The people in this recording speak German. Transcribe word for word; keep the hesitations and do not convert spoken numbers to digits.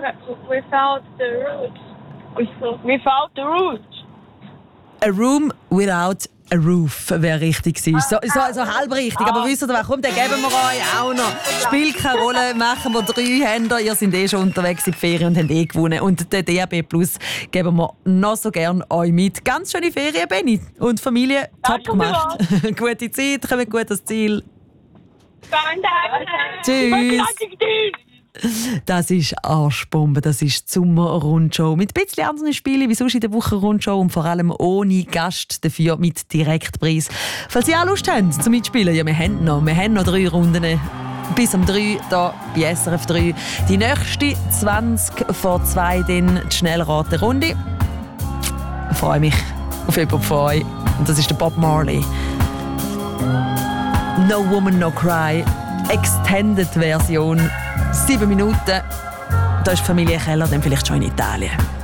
Without the roots. Without the roots. A room without a roof wäre richtig gewesen. So, so, so halb richtig. Aber wisst ihr was? Komm, den geben wir euch auch noch. Spielt keine Rolle, machen wir drei Händer. Ihr seid eh schon unterwegs in die Ferien und habt eh gewonnen. Und den D A B Plus geben wir noch so gerne euch mit. Ganz schöne Ferien, Benni. Und Familie, top gemacht. Gute Zeit, kommt gut ans Ziel. Tschüss. Das ist Arschbombe, das ist die Sommer-Rundschau. Mit ein bisschen anderen Spielen wie sonst in der Woche-Rundschau und vor allem ohne Gast, dafür mit Direktpreis. Falls ihr auch Lust habt zum Mitspielen, ja, wir haben noch, wir haben noch drei Runden. Bis um drei hier bei S R F drei. Die nächste zwanzig vor zwei, dann die Schnellraterunde. Ich freue mich auf jemanden von euch. Und das ist der Bob Marley. No Woman, No Cry. Extended Version. Sieben Minuten. Da ist Familie Keller dann vielleicht schon in Italien.